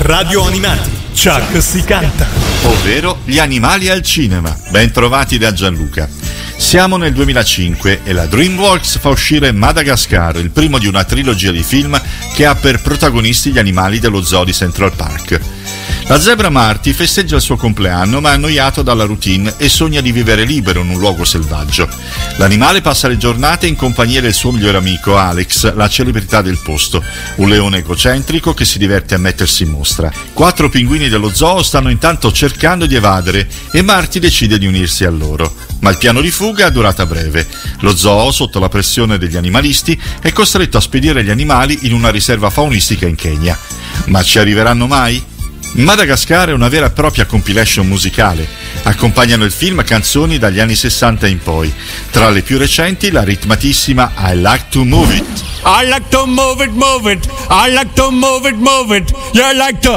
Radio Animati, Chuck si canta. Ovvero gli animali al cinema. Ben trovati da Gianluca. Siamo nel 2005 e la DreamWorks fa uscire Madagascar, il primo di una trilogia di film che ha per protagonisti gli animali dello zoo di Central Park. La zebra Marty festeggia il suo compleanno ma è annoiato dalla routine e sogna di vivere libero in un luogo selvaggio. L'animale passa le giornate in compagnia del suo migliore amico Alex, la celebrità del posto, un leone egocentrico che si diverte a mettersi in mostra. 4 pinguini dello zoo stanno intanto cercando di evadere e Marty decide di unirsi a loro. Ma il piano di fuga ha durata breve. Lo zoo, sotto la pressione degli animalisti, è costretto a spedire gli animali in una riserva faunistica in Kenya. Ma ci arriveranno mai? Madagascar è una vera e propria compilation musicale. Accompagnano il film canzoni dagli anni 60 in poi. Tra le più recenti la ritmatissima I Like to Move It. I like to move it, move it. I like to move it, move it. You like to